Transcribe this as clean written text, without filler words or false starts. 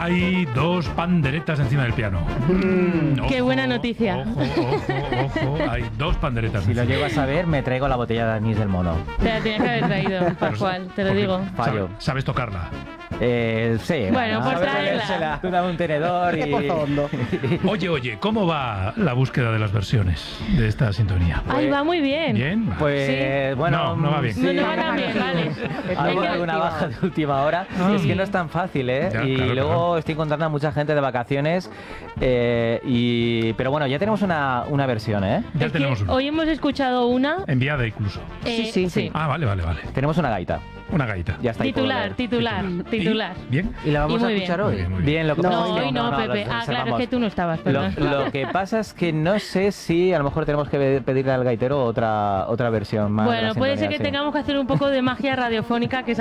Hay 2 panderetas encima del piano. Qué buena noticia. Ojo. Hay 2 panderetas. Si lo llego a saber, me traigo la botella de anís del mono. Te la tenías que haber traído, Pascual, te lo digo. Fallo. ¿Sabes tocarla? Sí. Bueno, pues tráela. Tú dame un tenedor y... Oye, ¿cómo va la búsqueda de las versiones de esta sintonía? Ay, va muy bien. ¿Bien? Pues, Sí. bueno... No va bien. Sí. No va tan bien, vale. Hay Hay que- alguna baja de última hora. Sí. Es que no es tan fácil, ¿eh? Ya, y claro, luego claro. estoy encontrando a mucha gente de vacaciones. Pero bueno, ya tenemos una versión, ¿eh? Ya Es que tenemos una. hoy hemos escuchado una. Enviada incluso. Sí. Ah, vale. Tenemos una gaita. Una gaita. Ya está ahí por ver. Titular. ¿Y? ¿Bien? ¿Y la vamos Y a muy escuchar bien. hoy? Muy bien, muy bien. Bien, lo que pasa No, es que hoy no, Pepe. lo Claro, es reservamos. que tú no estabas, perdón. Lo que pasa es que no sé si a lo mejor tenemos que pedirle al gaitero otra versión más. de Bueno, la puede ser sintonía, que sí. tengamos que hacer un poco de magia radiofónica, que